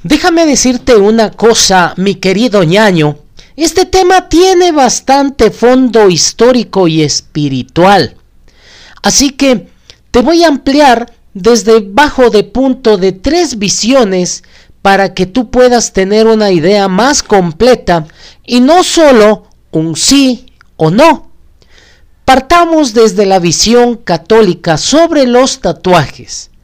Déjame decirte una cosa, mi querido ñaño. Este tema tiene bastante fondo histórico y espiritual. Así que te voy a ampliar desde bajo de punto de 3 visiones para que tú puedas tener una idea más completa y no solo un sí o no. Partamos desde la visión católica sobre los tatuajes.